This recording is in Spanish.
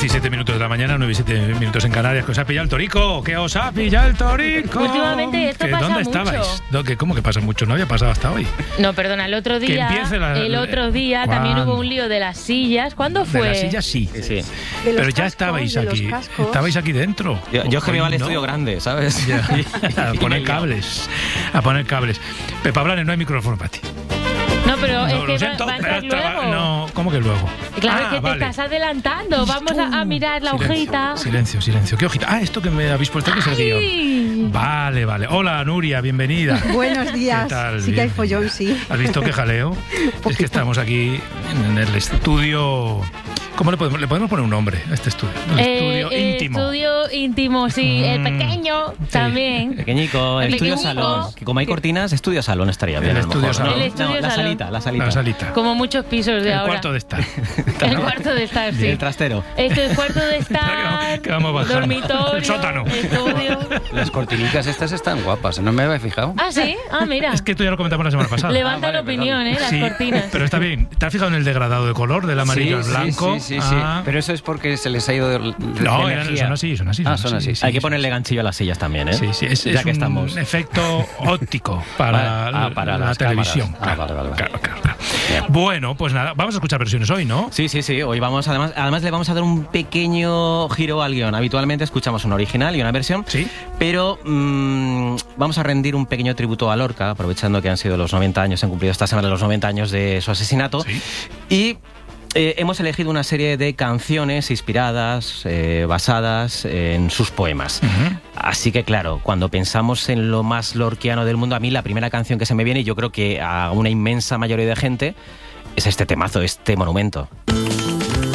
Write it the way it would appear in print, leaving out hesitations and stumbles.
17 minutos de la mañana, 9 y 7 minutos en Canarias. ¿Que os ha pillado el torico? ¿Que os ha pillado el torico? Últimamente esto pasa ¿Dónde mucho. estabais? ¿Cómo que pasa mucho? No había pasado hasta hoy. No, perdona, el otro día también hubo un lío de las sillas. ¿Cuándo fue? De las sillas sí. Sí. Pero ya estabais aquí. Estabais aquí dentro. Yo es que me iba al estudio grande, ¿sabes? Ya. A poner cables. A poner cables. Pepa Blanes, no hay micrófono para ti. No, pero es Lo que siento, va a entrar luego. No, ¿cómo que luego? Claro, que te vale. estás adelantando. Vamos a mirar la hojita. Silencio. ¿Qué hojita? Esto que me habéis puesto aquí es el guión. Vale. Hola, Nuria, bienvenida. Buenos días. ¿Qué tal? Sí que hay follón, sí. ¿Has visto qué jaleo? Es que estamos aquí en el estudio... ¿Cómo le podemos poner un nombre a este estudio? El estudio íntimo. Estudio íntimo, sí. El pequeño también. Pequeñico, El estudio pequeñico. salón. Que como hay cortinas, estudio salón estaría bien. El a lo estudio mejor, ¿no? salón. El estudio No, la salón. salita. La salita. Como muchos pisos de El ahora. cuarto de estar. El cuarto de estar, sí. El trastero. Este es cuarto de estar. Que vamos bajando. Dormitorio. El sótano. Estudio. Las cortinicas estas están guapas, ¿no me había fijado? Ah, sí. Ah, mira. Es que tú ya lo comentamos la semana pasada. Levanta vale, la opinión, perdón. las Sí, cortinas. pero está bien. ¿Te has fijado en el degradado de color del amarillo al blanco? Sí. Ah. Pero eso es porque se les ha ido de No, energía. son así. Ah, son así. sí, Hay que sí. ponerle ganchillo a las sillas también, ¿eh? Sí, es ya que un estamos. efecto óptico para, para la las televisión. cámaras. Vale. Claro. Bueno, pues nada, vamos a escuchar versiones hoy, ¿no? Sí. Hoy vamos, además le vamos a dar un pequeño giro al guión. Habitualmente escuchamos una original y una versión. Sí. Pero vamos a rendir un pequeño tributo a Lorca, aprovechando que han sido los 90 años, se han cumplido esta semana los 90 años de su asesinato. Sí. Y hemos elegido una serie de canciones inspiradas, basadas en sus poemas. Ujú. Así que claro, cuando pensamos en lo más lorquiano del mundo, a mí la primera canción que se me viene, y yo creo que a una inmensa mayoría de gente, es este temazo, este monumento.